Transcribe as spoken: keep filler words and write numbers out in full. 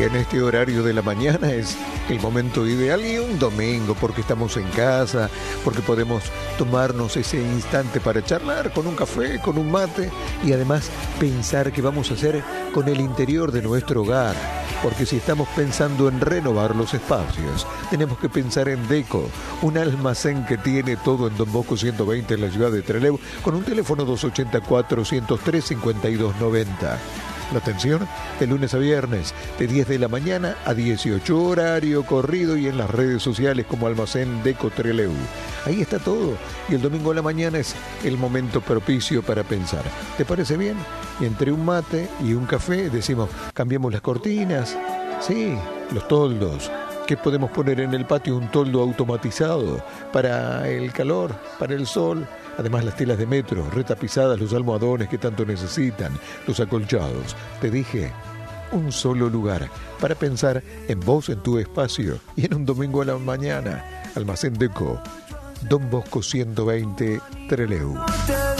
Y en este horario de la mañana es el momento ideal, y un domingo porque estamos en casa, porque podemos tomarnos ese instante para charlar con un café, con un mate, y además pensar qué vamos a hacer con el interior de nuestro hogar. Porque si estamos pensando en renovar los espacios, tenemos que pensar en Deco, un almacén que tiene todo en Don Bosco ciento veinte en la ciudad de Trelew, con un teléfono dos ocho cuatro, uno cero tres, cinco dos nueve cero. La atención de lunes a viernes, de diez de la mañana a dieciocho, horario corrido, y en las redes sociales como Almacén Deco Trelew. Ahí está todo, y el domingo a la mañana es el momento propicio para pensar. ¿Te parece bien? Y entre un mate y un café decimos, cambiemos las cortinas, sí, los toldos. ¿Qué podemos poner en el patio? Un toldo automatizado para el calor, para el sol. Además, las telas de metro, retapizadas, los almohadones que tanto necesitan, los acolchados. Te dije, un solo lugar para pensar en vos, en tu espacio, y en un domingo a la mañana. Almacén Deco, Don Bosco ciento veinte, Trelew.